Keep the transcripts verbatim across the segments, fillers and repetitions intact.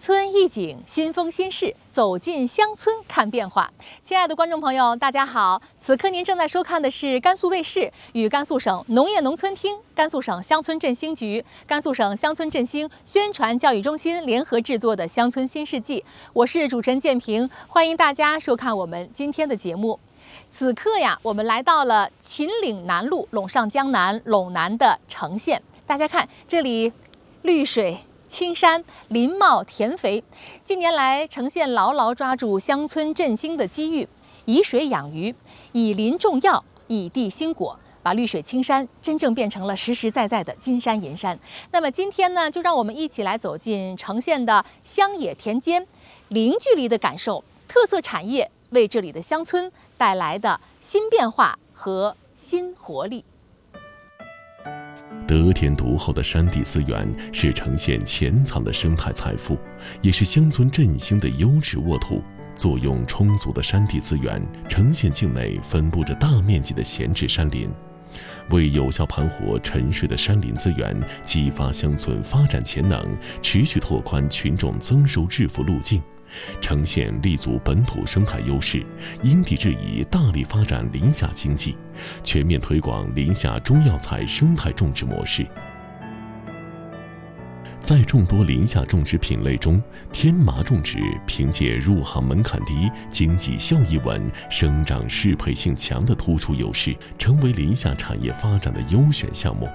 村一景，新风新事，走进乡村看变化。亲爱的观众朋友，大家好！此刻您正在收看的是甘肃卫视与甘肃省农业农村厅、甘肃省乡村振兴局、甘肃省乡村振兴宣传教育中心联合制作的《乡村新世纪》。我是主持人建平，欢迎大家收看我们今天的节目。此刻呀，我们来到了秦岭南路陇上江南陇南的城县。大家看，这里绿水青山，林茂田肥。近年来，城县牢牢抓住乡村振兴的机遇，以水养鱼，以林种药，以地兴果，把绿水青山真正变成了实实在在的金山银山。那么今天呢，就让我们一起来走进城县的乡野田间，零距离的感受特色产业为这里的乡村带来的新变化和新活力。 得天独厚的山地资源是城县潜藏的生态财富，也是乡村振兴的优质沃土。作用充足的山地资源，城县境内分布着大面积的闲置山林。为有效盘活沉睡的山林资源，激发乡村发展潜能，持续拓宽群众增收致富路径，城县立足本土生态优势，因地制宜大力发展林下经济，全面推广林下中药材生态种植模式。在众多林下种植品类中，天麻种植凭借入行门槛低、经济效益稳、生长适配性强的突出优势，成为林下产业发展的优选项目。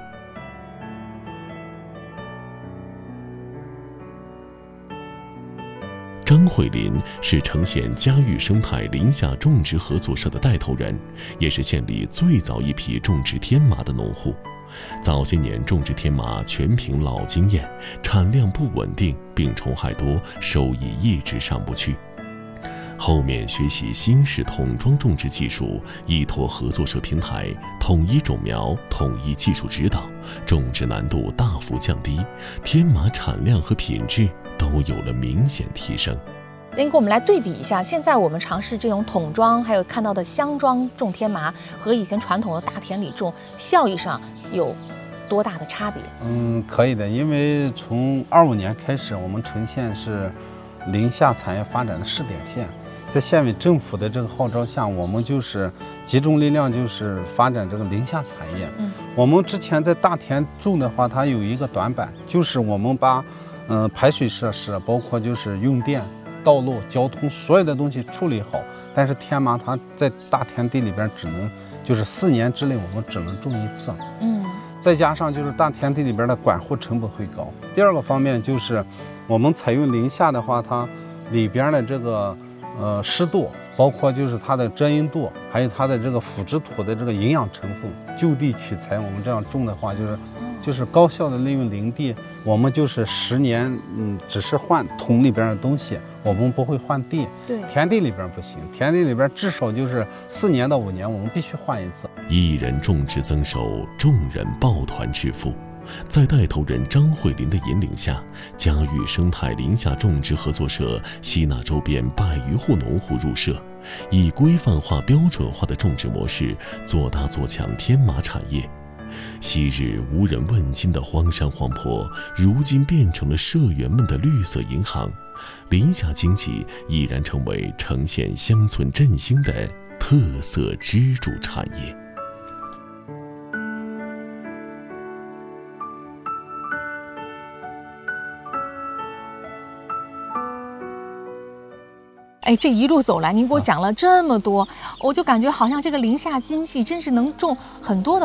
张慧林是城县嘉峪生态林下种植合作社的带头人，也是县里最早一批种植天麻的农户。早些年种植天麻全凭老经验，产量不稳定，病虫害多，收益一直上不去。后面学习新式桶装种植技术，依托合作社平台，统一种苗，统一技术指导，种植难度大幅降低，天麻产量和品质都有了明显提升。 您给我们来对比一下，现在我们尝试这种桶装，还有看到的箱装种天麻，和以前传统的大田里种，效益上有多大的差别？ 嗯，可以的，因为从二五年开始，我们城县是林下产业发展的试点县，在县委政府的这个号召下，我们就是集中力量，就是发展这个林下产业。嗯，我们之前在大田种的话，它有一个短板，就是我们把嗯、呃、排水设施，包括就是用电、道路、交通所有的东西处理好，但是天麻它在大田地里边只能就是四年之内我们只能种一次。嗯，再加上就是大田地里边的管护成本会高。第二个方面就是我们采用林下的话，它里边的这个呃湿度，包括就是它的遮阴度，还有它的这个腐殖土的这个营养成分，就地取材。我们这样种的话，就是就是高效的利用林地。我们就是十年，嗯，只是换桶里边的东西，我们不会换地。对，田地里边不行，田地里边至少就是四年到五年，我们必须换一次。 一人种植增收，众人抱团致富。在带头人张慧林的引领下，嘉峪生态林下种植合作社吸纳周边百余户农户入社，以规范化、标准化的种植模式做大做强天麻产业。昔日无人问津的荒山荒坡，如今变成了社员们的绿色银行。林下经济已然成为城县乡村振兴的特色支柱产业。 哎，这一路走来，您给我讲了这么多，我就感觉好像这个林下经济真是能种很多的